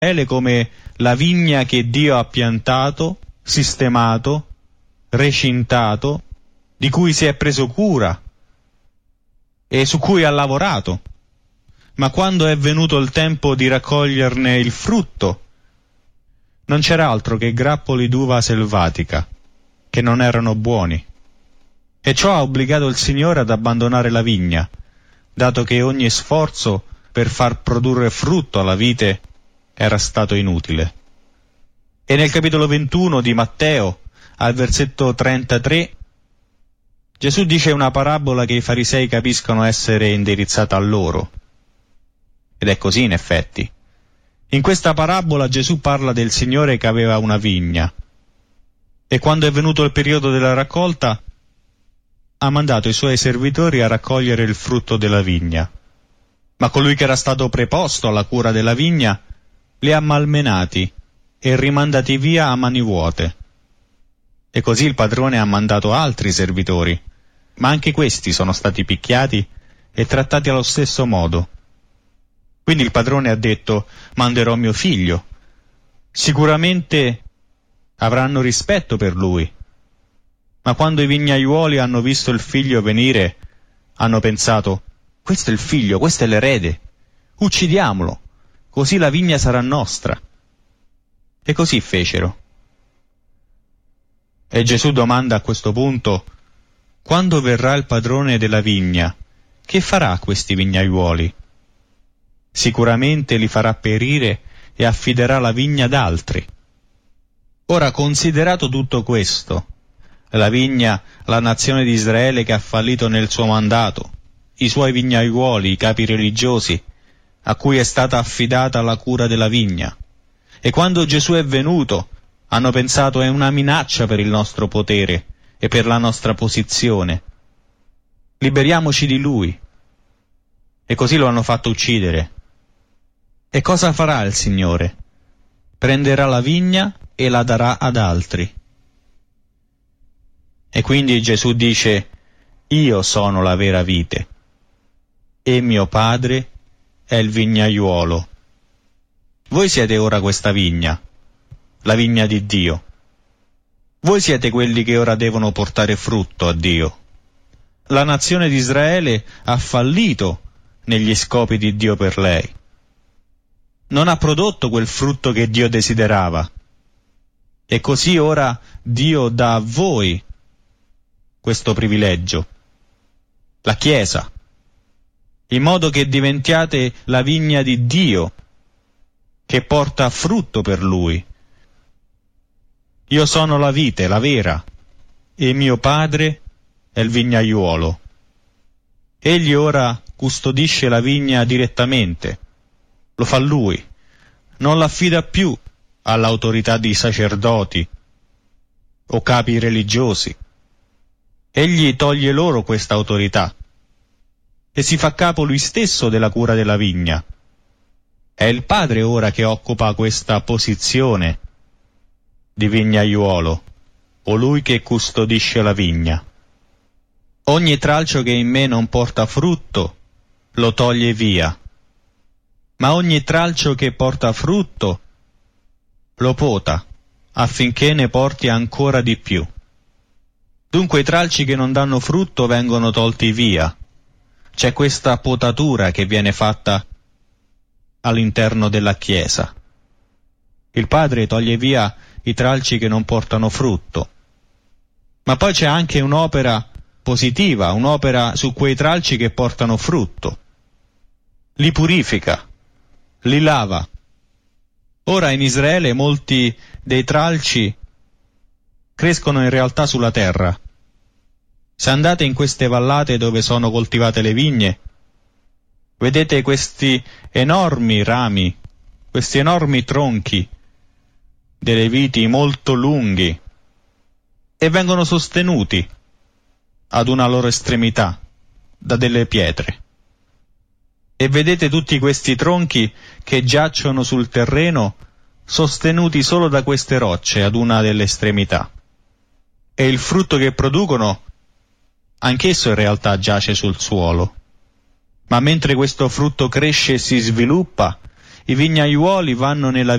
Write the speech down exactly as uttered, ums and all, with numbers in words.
Israele come la vigna che Dio ha piantato, sistemato, recintato, di cui si è preso cura e su cui ha lavorato. Ma quando è venuto il tempo di raccoglierne il frutto, non c'era altro che grappoli d'uva selvatica, che non erano buoni. E ciò ha obbligato il Signore ad abbandonare la vigna, dato che ogni sforzo per far produrre frutto alla vite era stato inutile. E nel capitolo ventuno di Matteo, al versetto trentatré, Gesù dice una parabola che i farisei capiscono essere indirizzata a loro. Ed è così in effetti. In questa parabola Gesù parla del Signore che aveva una vigna, e quando è venuto il periodo della raccolta ha mandato i suoi servitori a raccogliere il frutto della vigna. Ma colui che era stato preposto alla cura della vigna li ha malmenati e rimandati via a mani vuote. E così il padrone ha mandato altri servitori, ma anche questi sono stati picchiati e trattati allo stesso modo. Quindi il padrone ha detto: manderò mio figlio. Sicuramente avranno rispetto per lui. Ma quando i vignaiuoli hanno visto il figlio venire, hanno pensato: questo è il figlio, questo è l'erede, uccidiamolo, così la vigna sarà nostra. E così fecero. E Gesù domanda a questo punto: quando verrà il padrone della vigna, che farà a questi vignaiuoli? Sicuramente li farà perire e affiderà la vigna ad altri. Ora, considerato tutto questo, la vigna, la nazione di Israele che ha fallito nel suo mandato, i suoi vignaiuoli, i capi religiosi, a cui è stata affidata la cura della vigna, e quando Gesù è venuto, hanno pensato: è una minaccia per il nostro potere e per la nostra posizione. Liberiamoci di lui. E così lo hanno fatto uccidere. E cosa farà il Signore? Prenderà la vigna e la darà ad altri. E quindi Gesù dice: io sono la vera vite, e mio Padre è il vignaiuolo. Voi siete ora questa vigna, la vigna di Dio. Voi siete quelli che ora devono portare frutto a Dio. La nazione di Israele ha fallito negli scopi di Dio per lei. Non ha prodotto quel frutto che Dio desiderava. E così ora Dio dà a voi questo privilegio, la Chiesa, in modo che diventiate la vigna di Dio, che porta frutto per Lui. Io sono la vite, la vera, e mio Padre è il vignaiuolo. Egli ora custodisce la vigna direttamente, lo fa Lui, non l'affida più all'autorità di sacerdoti o capi religiosi. Egli toglie loro questa autorità e si fa capo lui stesso della cura della vigna. È il Padre ora che occupa questa posizione di vignaiuolo, colui che custodisce la vigna. Ogni tralcio che in me non porta frutto lo toglie via, ma ogni tralcio che porta frutto lo pota, affinché ne porti ancora di più. Dunque i tralci che non danno frutto vengono tolti via. C'è questa potatura che viene fatta all'interno della Chiesa. Il Padre toglie via i tralci che non portano frutto. Ma poi c'è anche un'opera positiva, un'opera su quei tralci che portano frutto. Li purifica, li lava. Ora in Israele molti dei tralci crescono in realtà sulla terra. Se andate in queste vallate dove sono coltivate le vigne, vedete questi enormi rami, questi enormi tronchi delle viti molto lunghi, e vengono sostenuti ad una loro estremità da delle pietre. E vedete tutti questi tronchi che giacciono sul terreno, sostenuti solo da queste rocce ad una delle estremità. E il frutto che producono, anch'esso in realtà giace sul suolo. Ma mentre questo frutto cresce e si sviluppa, I vignaiuoli vanno nella